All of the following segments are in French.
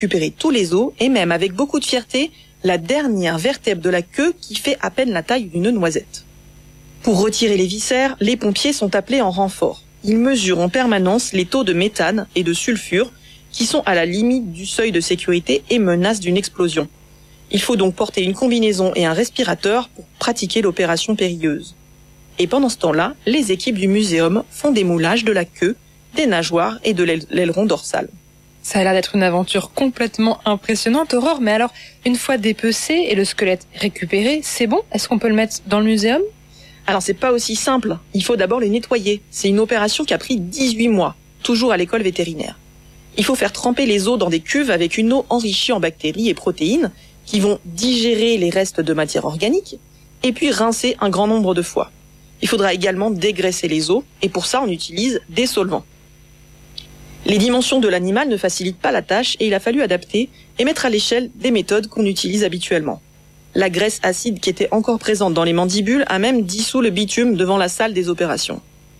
récupérer tous les os et même avec beaucoup de fierté, la dernière vertèbre de la queue qui fait à peine la taille d'une noisette. Pour retirer les viscères, les pompiers sont appelés en renfort. Ils mesurent en permanence les taux de méthane et de sulfure qui sont à la limite du seuil de sécurité et menacent d'une explosion. Il faut donc porter une combinaison et un respirateur pour pratiquer l'opération périlleuse. Et pendant ce temps-là, les équipes du muséum font des moulages de la queue, des nageoires et de l'aileron dorsal. Ça a l'air d'être une aventure complètement impressionnante, Aurore. Mais alors, une fois dépecé et le squelette récupéré, c'est bon? Est-ce qu'on peut le mettre dans le muséum? Alors c'est pas aussi simple. Il faut d'abord le nettoyer. C'est une opération qui a pris 18 mois, toujours à l'école vétérinaire. Il faut faire tremper les os dans des cuves avec une eau enrichie en bactéries et protéines qui vont digérer les restes de matière organique et puis rincer un grand nombre de fois. Il faudra également dégraisser les os et pour ça on utilise des solvants. Les dimensions de l'animal ne facilitent pas la tâche et il a fallu adapter et mettre à l'échelle des méthodes qu'on utilise habituellement. La graisse acide qui était encore présente dans les mandibules a même dissous le bitume devant la salle des opérations.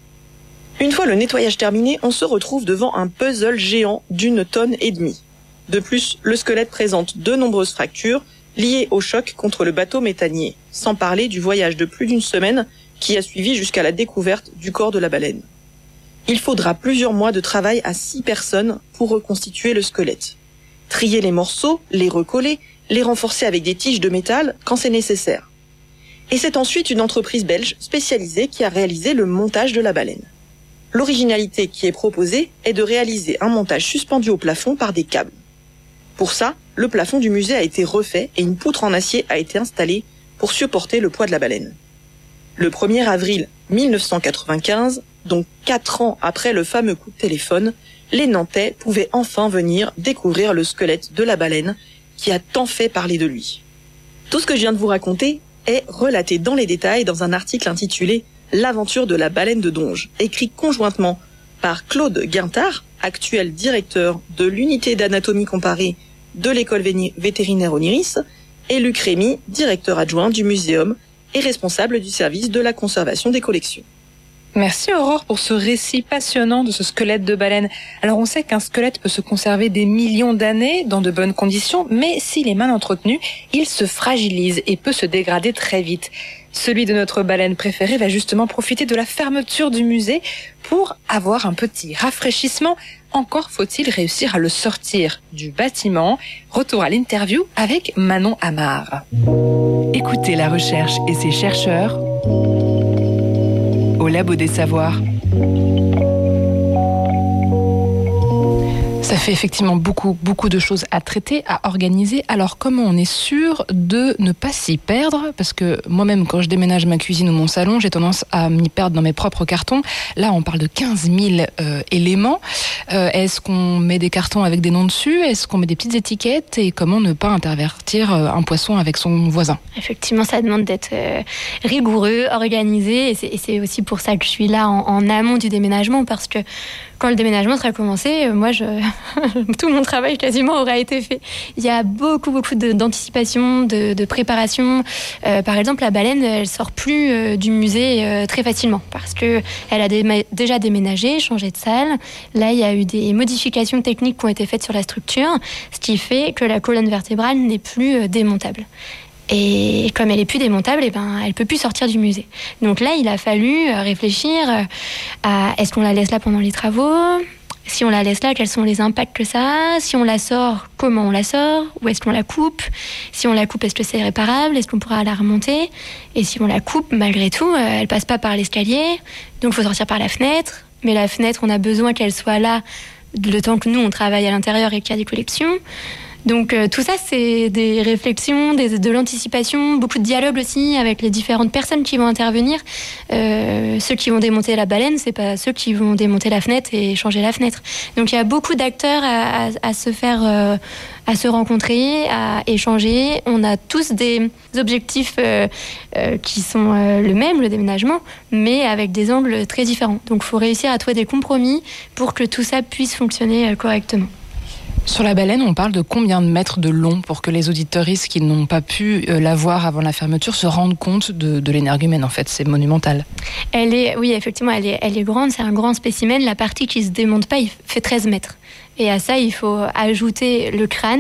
Une fois le nettoyage terminé, on se retrouve devant un puzzle géant d'1,5 tonne. De plus, le squelette présente de nombreuses fractures liées au choc contre le bateau méthanier, sans parler du voyage de plus d'une semaine qui a suivi jusqu'à la découverte du corps de la baleine. Il faudra plusieurs mois de travail à 6 personnes pour reconstituer le squelette. Trier les morceaux, les recoller, les renforcer avec des tiges de métal quand c'est nécessaire. Et c'est ensuite une entreprise belge spécialisée qui a réalisé le montage de la baleine. L'originalité qui est proposée est de réaliser un montage suspendu au plafond par des câbles. Pour ça, le plafond du musée a été refait et une poutre en acier a été installée pour supporter le poids de la baleine. Le 1er avril 1995, donc 4 ans après le fameux coup de téléphone, les Nantais pouvaient enfin venir découvrir le squelette de la baleine qui a tant fait parler de lui. Tout ce que je viens de vous raconter est relaté dans les détails dans un article intitulé « L'aventure de la baleine de Donge », écrit conjointement par Claude Guintard, actuel directeur de l'unité d'anatomie comparée de l'école vétérinaire Oniris, et Luc Rémy, directeur adjoint du muséum et responsable du service de la conservation des collections. Merci Aurore pour ce récit passionnant de ce squelette de baleine. Alors on sait qu'un squelette peut se conserver des millions d'années dans de bonnes conditions, mais s'il est mal entretenu, il se fragilise et peut se dégrader très vite. Celui de notre baleine préférée va justement profiter de la fermeture du musée pour avoir un petit rafraîchissement. Encore faut-il réussir à le sortir du bâtiment. Retour à l'interview avec Manon Amar. Écoutez la recherche et ses chercheurs au Labo des Savoirs. Ça fait effectivement beaucoup de choses à traiter, à organiser. Alors comment on est sûr de ne pas s'y perdre? Parce que moi-même, quand je déménage ma cuisine ou mon salon, j'ai tendance à m'y perdre dans mes propres cartons. Là, on parle de 15 000 éléments. Est-ce qu'on met des cartons avec des noms dessus? Est-ce qu'on met des petites étiquettes? Et comment ne pas intervertir un poisson avec son voisin? Effectivement, ça demande d'être rigoureux, organisé. Et c'est aussi pour ça que je suis là en amont du déménagement, parce que quand le déménagement sera commencé, moi, tout mon travail quasiment aura été fait. Il y a beaucoup d'anticipation, de préparation. Par exemple, la baleine, elle sort plus du musée très facilement parce que elle a déjà déménagé, changé de salle. Là, il y a eu des modifications techniques qui ont été faites sur la structure, ce qui fait que la colonne vertébrale n'est plus démontable. Et comme elle est plus démontable, elle peut plus sortir du musée. Donc là, il a fallu réfléchir à est-ce qu'on la laisse là pendant les travaux? Si on la laisse là, quels sont les impacts que ça a? Si on la sort, comment on la sort? Ou est-ce qu'on la coupe? Si on la coupe, est-ce que c'est réparable? Est-ce qu'on pourra la remonter? Et si on la coupe, malgré tout, elle passe pas par l'escalier. Donc il faut sortir par la fenêtre. Mais la fenêtre, on a besoin qu'elle soit là le temps que nous, on travaille à l'intérieur et qu'il y a des collections. Donc tout ça, c'est des réflexions, de l'anticipation, beaucoup de dialogue aussi avec les différentes personnes qui vont intervenir. Ceux qui vont démonter la baleine, c'est pas ceux qui vont démonter la fenêtre et changer la fenêtre. Donc il y a beaucoup d'acteurs à se faire, à se rencontrer, à échanger. On a tous des objectifs qui sont le même, le déménagement, mais avec des angles très différents. Donc il faut réussir à trouver des compromis pour que tout ça puisse fonctionner correctement. Sur la baleine, on parle de combien de mètres de long pour que les auditeuristes qui n'ont pas pu la voir avant la fermeture se rendent compte de l'énergumène. En fait, c'est monumental. Oui, effectivement, elle est grande, c'est un grand spécimen. La partie qui se démonte pas, il fait 13 mètres. Et à ça, il faut ajouter le crâne.